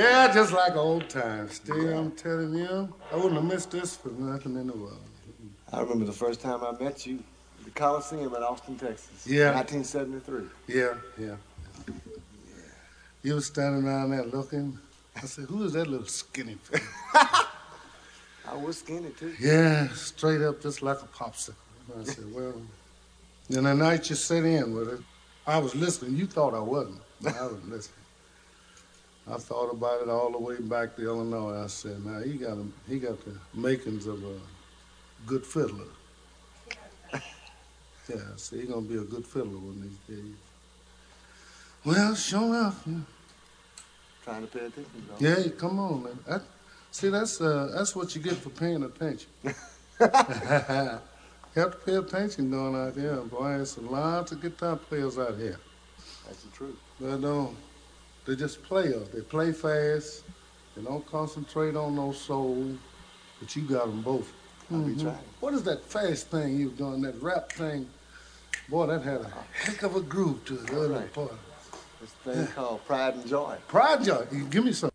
Yeah, just like old times. Still, I'm telling you, I wouldn't have missed this for nothing in the world. I remember the first time I met you, the Coliseum in Austin, Texas, Yeah, 1973. yeah. You was standing around there looking. I said, who is that little skinny fella? I was skinny too. Yeah, straight up just like a popsicle. I said, well, and the night you sat in with it, I was listening. You thought I wasn't, but I was listening. I thought about it all the way back to Illinois. I said, now he got the makings of a good fiddler. Yeah, see, he's gonna be a good fiddler one of these days. Well, sure enough, yeah. Trying to pay attention, though. Yeah, come on, man. See, that's what you get for paying attention. You have to pay attention going out there. Boy, there's lots of guitar players out here. That's the truth. But they just players. They play fast. They don't concentrate on no soul. But you got them both. I'll be trying. What is that fast thing you were doing, that rap thing? Boy, that had a heck of a groove to it. All right. This thing called Pride and Joy. Pride and Joy. Give me some.